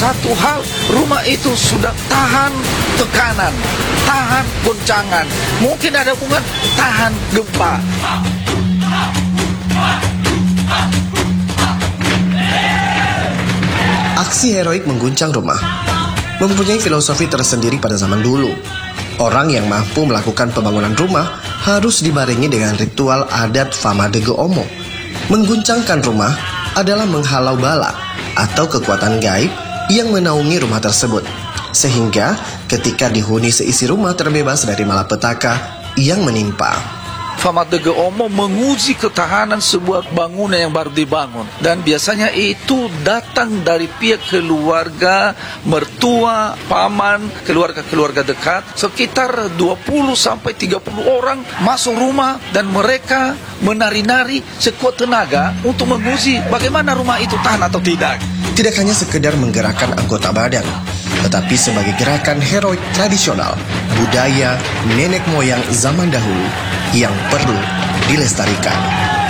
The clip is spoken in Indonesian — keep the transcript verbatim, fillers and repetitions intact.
satu hal, rumah itu sudah tahan tekanan, tahan goncangan, mungkin ada hubungan tahan gempa. Aksi heroik mengguncang rumah mempunyai filosofi tersendiri pada zaman dulu. Orang yang mampu melakukan pembangunan rumah harus dibarengi dengan ritual adat Famadege Omo. Mengguncangkan rumah adalah menghalau bala atau kekuatan gaib yang menaungi rumah tersebut, sehingga ketika dihuni seisi rumah terbebas dari malapetaka yang menimpa. Famadege Omo menguji ketahanan sebuah bangunan yang baru dibangun, dan biasanya itu datang dari pihak keluarga, mertua, paman, keluarga-keluarga dekat. Sekitar dua puluh sampai tiga puluh orang masuk rumah dan mereka menari-nari sekuat tenaga untuk menguji bagaimana rumah itu tahan atau tidak. Tidak hanya sekedar menggerakkan anggota badan, tetapi sebagai gerakan heroik tradisional, budaya nenek moyang zaman dahulu yang perlu dilestarikan.